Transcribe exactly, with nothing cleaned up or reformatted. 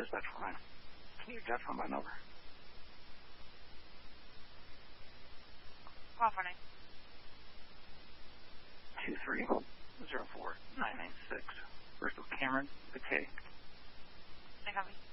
That's fine. Can you jot from my number? Call for name. Two three zero four nine nine six. First with Cameron, the K. They copy.